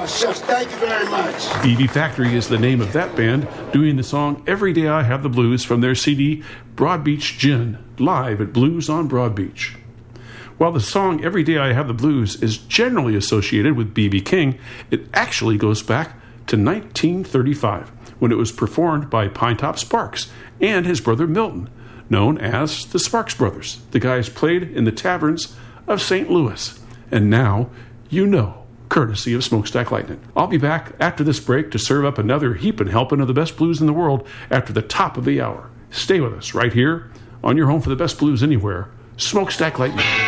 Oh, shucks, thank you very much. BB Factory is the name of that band, doing the song Every Day I Have the Blues from their CD Broad Beach Gin, live at Blues on Broad Beach. While the song Every Day I Have the Blues is generally associated with B.B. King, it actually goes back to 1935, when it was performed by Pinetop Sparks and his brother Milton, known as the Sparks Brothers. The guys played in the taverns of St. Louis. And now, you know, courtesy of Smokestack Lightning. I'll be back after this break to serve up another heaping helping of the best blues in the world after the top of the hour. Stay with us right here on your home for the best blues anywhere, Smokestack Lightning.